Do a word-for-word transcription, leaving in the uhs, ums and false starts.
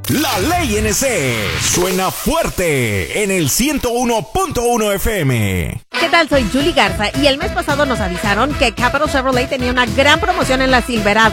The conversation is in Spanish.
La Ley N C suena fuerte en el ciento uno punto uno F M. ¿Qué tal? Soy Julie Garza y el mes pasado nos avisaron que Capital Chevrolet tenía una gran promoción en la Silverado.